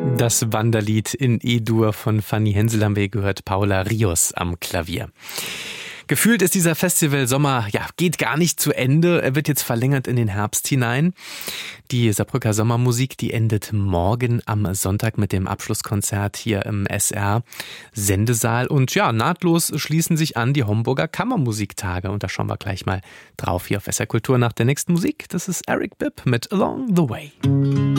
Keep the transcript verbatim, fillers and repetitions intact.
Das Wanderlied in E-Dur von Fanny Hensel haben wir gehört, Paula Rios am Klavier. Gefühlt ist dieser Festivalsommer, ja, geht gar nicht zu Ende. Er wird jetzt verlängert in den Herbst hinein. Die Saarbrücker Sommermusik, die endet morgen am Sonntag mit dem Abschlusskonzert hier im S R-Sendesaal. Und ja, nahtlos schließen sich an die Homburger Kammermusiktage. Und da schauen wir gleich mal drauf hier auf S R Kultur nach der nächsten Musik. Das ist Eric Bibb mit Along the Way.